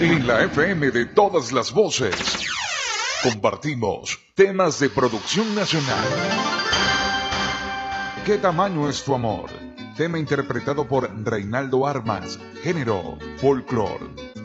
En la FM de todas las voces, compartimos temas de producción nacional. ¿Qué tamaño es tu amor? Tema interpretado por Reinaldo Armas, género folclore.